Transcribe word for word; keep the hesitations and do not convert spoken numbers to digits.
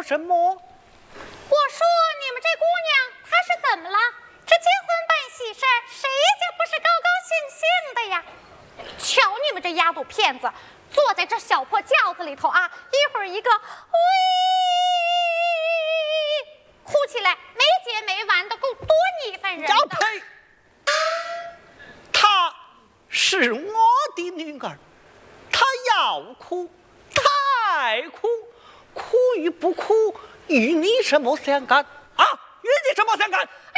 说什么？ 我说你们这姑娘她是怎么了？这结婚办喜事，谁家不是高高兴兴的呀？瞧你们这丫头片子，坐在这小破轿子里头啊，一会儿一个喂，哭起来没结没完的，够多腻烦人的。 要呸！她是我的女儿，她要哭，她爱哭，哭与不哭与你什么相干啊？与你什么相干？